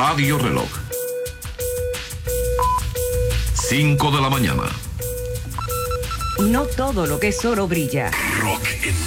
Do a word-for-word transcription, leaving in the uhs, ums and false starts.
Radio Reloj. cinco de la mañana. No todo lo que es oro brilla. Rock en